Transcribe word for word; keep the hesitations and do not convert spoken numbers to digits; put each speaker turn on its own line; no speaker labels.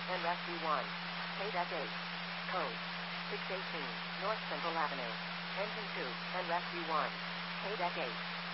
and Rescue one. K-Deck eight. Code six eighteen, North Central Avenue. Engine two, and Rescue one. K-Deck eight.